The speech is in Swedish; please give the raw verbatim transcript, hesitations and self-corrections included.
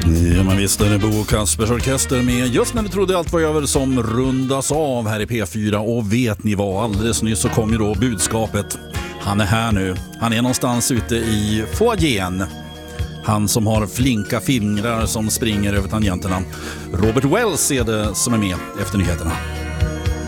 Ja, men visst är det Bo Kaspers Orkester med just när vi trodde allt var över som rundas av här i P fyra. Och vet ni vad, alldeles nyss så kom ju då budskapet. Han är här nu. Han är någonstans ute i foajén. Han som har flinka fingrar som springer över tangenterna. Robert Wells är det som är med efter nyheterna.